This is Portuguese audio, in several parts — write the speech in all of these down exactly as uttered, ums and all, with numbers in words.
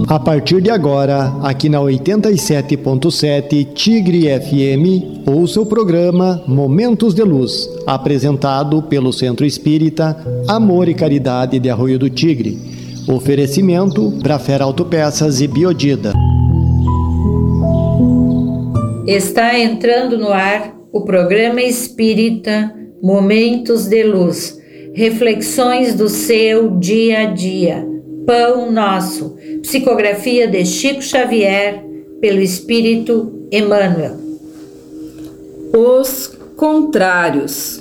A partir de agora, aqui na oitenta e sete ponto sete Tigre F M, ouça o programa Momentos de Luz, apresentado pelo Centro Espírita Amor e Caridade de Arroio do Tigre. Oferecimento Brafera Autopeças e Biodida. Está entrando no ar o programa espírita Momentos de Luz, reflexões do seu dia a dia, Pão Nosso, psicografia de Chico Xavier, pelo Espírito Emmanuel. Os contrários.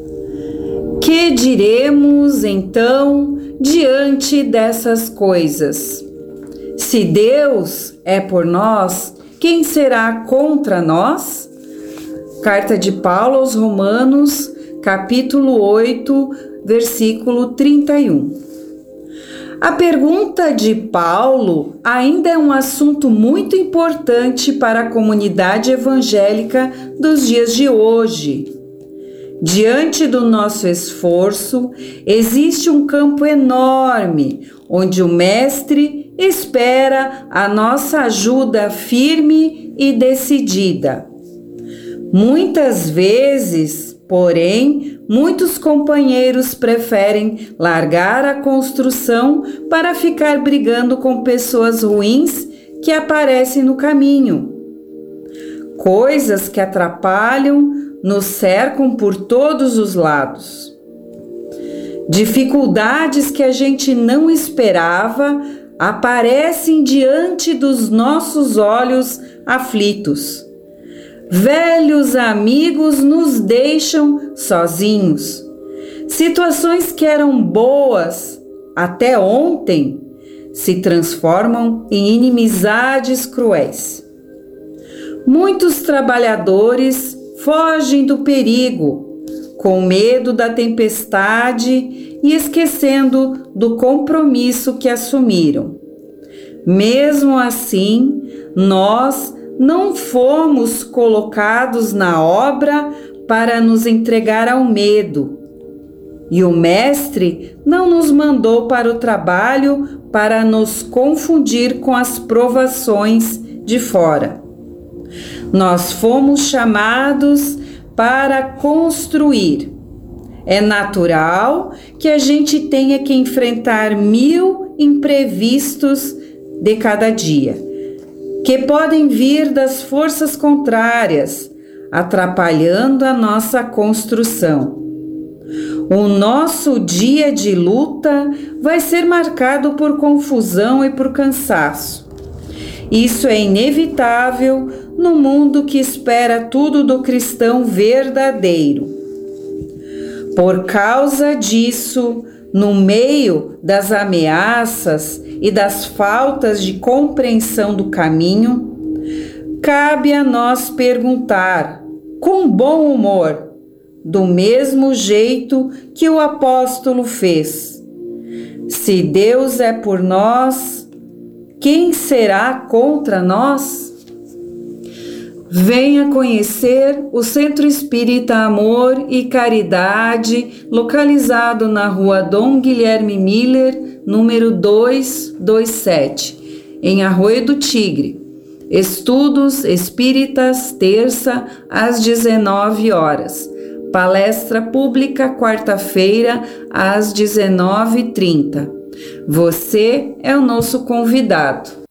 Que diremos então diante dessas coisas? Se Deus é por nós, quem será contra nós? Carta de Paulo aos Romanos, capítulo oito, versículo trinta e um. A pergunta de Paulo ainda é um assunto muito importante para a comunidade evangélica dos dias de hoje. Diante do nosso esforço, existe um campo enorme, onde o Mestre espera a nossa ajuda firme e decidida. Muitas vezes, porém, muitos companheiros preferem largar a construção para ficar brigando com pessoas ruins que aparecem no caminho. Coisas que atrapalham, nos cercam por todos os lados. Dificuldades que a gente não esperava aparecem diante dos nossos olhos aflitos. Velhos amigos nos deixam sozinhos. Situações que eram boas até ontem se transformam em inimizades cruéis. Muitos trabalhadores fogem do perigo, com medo da tempestade e esquecendo do compromisso que assumiram. Mesmo assim, nós não fomos colocados na obra para nos entregar ao medo. E o Mestre não nos mandou para o trabalho para nos confundir com as provações de fora. Nós fomos chamados para construir. É natural que a gente tenha que enfrentar mil imprevistos de cada dia, que podem vir das forças contrárias, atrapalhando a nossa construção. O nosso dia de luta vai ser marcado por confusão e por cansaço. Isso é inevitável no mundo que espera tudo do cristão verdadeiro. Por causa disso, no meio das ameaças e das faltas de compreensão do caminho, cabe a nós perguntar, com bom humor, do mesmo jeito que o apóstolo fez: se Deus é por nós, quem será contra nós? Venha conhecer o Centro Espírita Amor e Caridade, localizado na rua Dom Guilherme Miller, número duzentos e vinte e sete, em Arroio do Tigre. Estudos Espíritas, terça, às dezenove horas. Palestra pública, quarta-feira, às dezenove e trinta. Você é o nosso convidado.